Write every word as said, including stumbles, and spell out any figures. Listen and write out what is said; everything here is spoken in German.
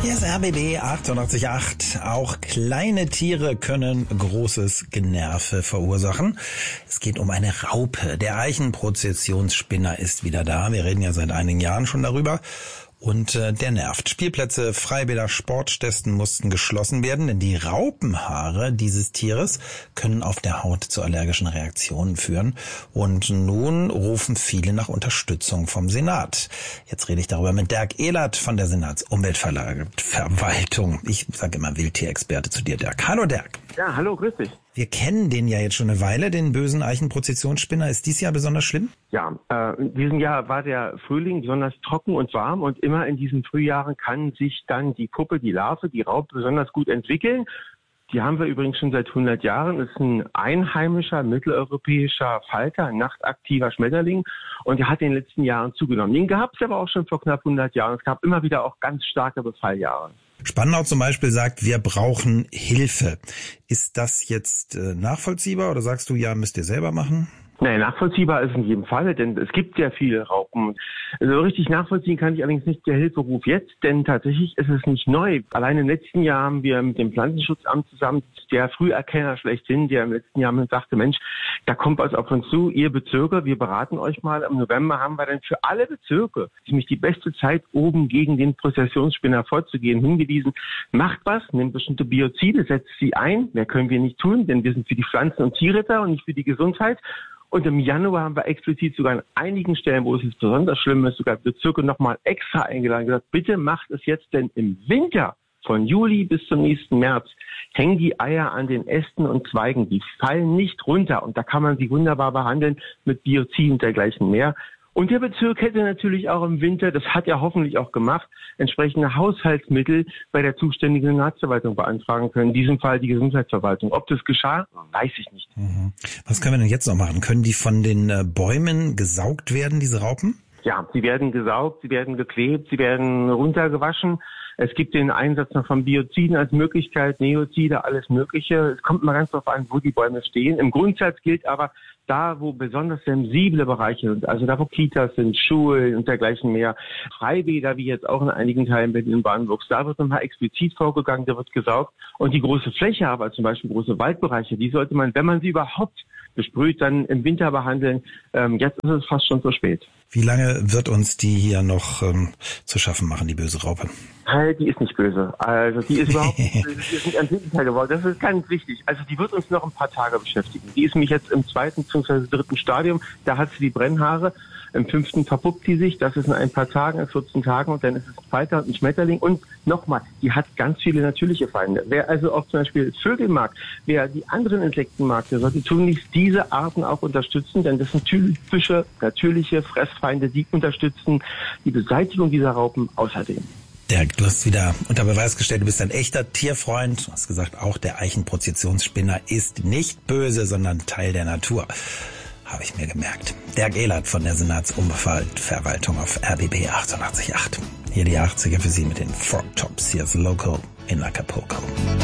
Hier ist R B B achtundachtzig Komma acht. Auch kleine Tiere können großes Generve verursachen. Es geht um eine Raupe. Der Eichenprozessionsspinner ist wieder da. Wir reden ja seit einigen Jahren schon darüber. Und äh, der nervt. Spielplätze, Freibäder, Sportstätten mussten geschlossen werden, denn die Raupenhaare dieses Tieres können auf der Haut zu allergischen Reaktionen führen. Und nun rufen viele nach Unterstützung vom Senat. Jetzt rede ich darüber mit Dirk Ehlert von der Senatsumweltverwaltung. Ich sage immer Wildtierexperte zu dir, Dirk. Hallo Dirk. Ja, hallo, grüß dich. Wir kennen den ja jetzt schon eine Weile, den bösen Eichenprozessionsspinner. Ist dies Jahr besonders schlimm? Ja, äh, in diesem Jahr war der Frühling besonders trocken und warm und immer in diesen Frühjahren kann sich dann die Puppe, die Larve, die Raupe besonders gut entwickeln. Die haben wir übrigens schon seit hundert Jahren. Das ist ein einheimischer, mitteleuropäischer Falter, ein nachtaktiver Schmetterling. Und der hat in den letzten Jahren zugenommen. Den gab es aber auch schon vor knapp hundert Jahren. Es gab immer wieder auch ganz starke Befalljahre. Spandau zum Beispiel sagt, wir brauchen Hilfe. Ist das jetzt äh, nachvollziehbar oder sagst du, ja, müsst ihr selber machen? Nein, nachvollziehbar ist in jedem Fall, denn es gibt sehr viele Raupen. Also richtig nachvollziehen kann ich allerdings nicht der Hilferuf jetzt, denn tatsächlich ist es nicht neu. Allein im letzten Jahr haben wir mit dem Pflanzenschutzamt zusammen, der Früherkenner schlechthin, der im letzten Jahr sagte, Mensch, da kommt was auf uns zu, ihr Bezirke, wir beraten euch mal. Im November haben wir dann für alle Bezirke, nämlich die beste Zeit, oben gegen den Prozessionsspinner vorzugehen, hingewiesen, macht was, nehmt bestimmte Biozide, setzt sie ein. Mehr können wir nicht tun, denn wir sind für die Pflanzen- und Tierretter und nicht für die Gesundheit. Und im Januar haben wir explizit sogar an einigen Stellen, wo es jetzt besonders schlimm ist, sogar Bezirke nochmal extra eingeladen und gesagt, bitte macht es jetzt, denn im Winter von Juli bis zum nächsten März hängen die Eier an den Ästen und Zweigen. Die fallen nicht runter und da kann man sie wunderbar behandeln mit Biozid und dergleichen mehr. Und der Bezirk hätte natürlich auch im Winter, das hat er hoffentlich auch gemacht, entsprechende Haushaltsmittel bei der zuständigen Senatsverwaltung beantragen können. In diesem Fall die Gesundheitsverwaltung. Ob das geschah, weiß ich nicht. Mhm. Was können wir denn jetzt noch machen? Können die von den äh, Bäumen gesaugt werden, diese Raupen? Ja, sie werden gesaugt, sie werden geklebt, sie werden runtergewaschen. Es gibt den Einsatz noch von Bioziden als Möglichkeit, Neozide, alles Mögliche. Es kommt mal ganz darauf an, wo die Bäume stehen. Im Grundsatz gilt aber, da wo besonders sensible Bereiche sind, also da wo Kitas sind, Schulen und dergleichen mehr, Freibäder, wie jetzt auch in einigen Teilen Berlin-Brandenburgs, da wird nochmal explizit vorgegangen, da wird gesaugt. Und die große Fläche, aber zum Beispiel große Waldbereiche, die sollte man, wenn man sie überhaupt besprüht, dann im Winter behandeln. Ähm, jetzt ist es fast schon zu spät. Wie lange wird uns die hier noch ähm, zu schaffen machen, die böse Raupe? Hey, die ist nicht böse. Also die ist überhaupt nicht böse. Die ist nicht am Gegenteil geworden. Das ist ganz wichtig. Also die wird uns noch ein paar Tage beschäftigen. Die ist nämlich jetzt im zweiten bzw. dritten Stadium. Da hat sie die Brennhaare. Im fünften verpuppt sie sich. Das ist in ein paar Tagen, in vierzehn Tagen. Und dann ist es ein Falter und ein Schmetterling. Und nochmal, die hat ganz viele natürliche Feinde. Wer also auch zum Beispiel Vögel mag, wer die anderen Insekten mag, der sollte tunlichst diese Arten auch unterstützen. Denn das sind typische, natürliche Fressfeinde, die unterstützen die Beseitigung dieser Raupen außerdem. Dirk, du hast wieder unter Beweis gestellt, du bist ein echter Tierfreund. Du hast gesagt, auch der Eichenprozessionsspinner ist nicht böse, sondern Teil der Natur. Habe ich mir gemerkt. Dirk Ehlert von der Senatsumweltverwaltung auf R B B achtundachtzig Komma acht. Hier die achtziger für Sie mit den Frog Tops. Hier ist Local in Acapulco.